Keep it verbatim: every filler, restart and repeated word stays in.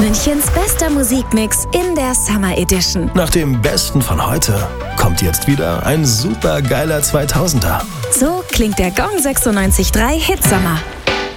Münchens bester Musikmix in der Summer Edition. Nach dem Besten von heute kommt jetzt wieder ein super geiler zweitausender. So klingt der Gong sechsundneunzig Komma drei Hitsommer.